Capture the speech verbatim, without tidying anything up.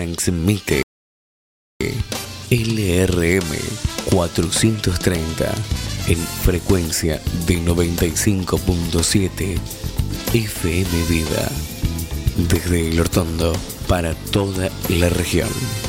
transmite L R M cuatrocientos treinta en frecuencia de noventa y cinco punto siete F M Vida, desde El Hortondo para toda la región.